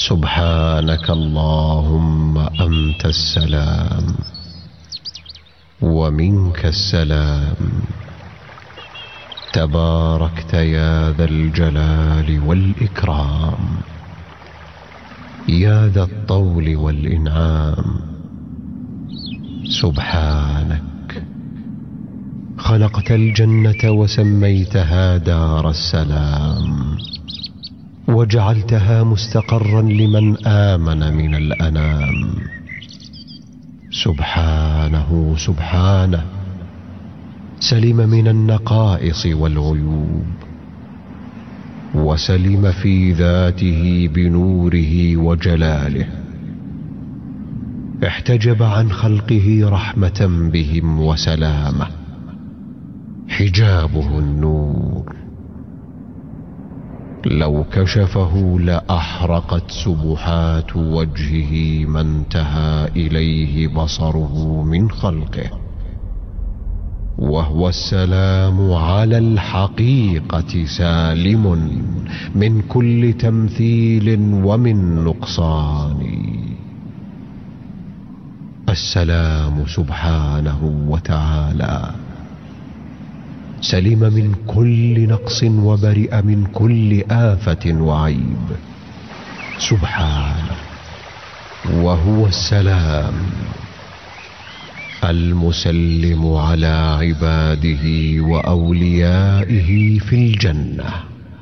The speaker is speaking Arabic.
سبحانك اللهم أنت السلام ومنك السلام، تباركت يا ذا الجلال والإكرام، يا ذا الطول والإنعام. سبحانك خلقت الجنة وسميتها دار السلام، وجعلتها مستقرا لمن آمن من الأنام. سبحانه سبحانه سلم من النقائص والعيوب، وسلم في ذاته بنوره وجلاله، احتجب عن خلقه رحمة بهم وسلامة، حجابه النور، لو كشفه لأحرقت سبحات وجهه ما انتهى إليه بصره من خلقه. وهو السلام على الحقيقة سالم من كل تمثيل ومن نقصان. السلام سبحانه وتعالى سلم من كل نقص وبرئ من كل آفة وعيب. سبحانه وهو السلام المسلم على عباده وأوليائه في الجنة.